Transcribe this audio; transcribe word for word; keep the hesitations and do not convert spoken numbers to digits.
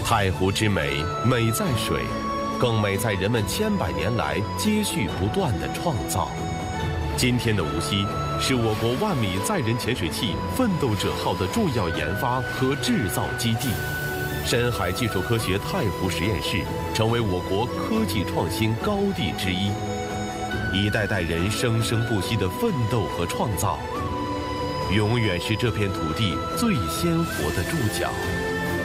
太湖之美，美在水，更美在人们千百年来接续不断的创造。今天的无锡是我国万米载人潜水器“奋斗者号”的重要研发和制造基地，深海技术科学太湖实验室成为我国科技创新高地之一。一代代人生生不息的奋斗和创造，永远是这片土地最鲜活的注脚。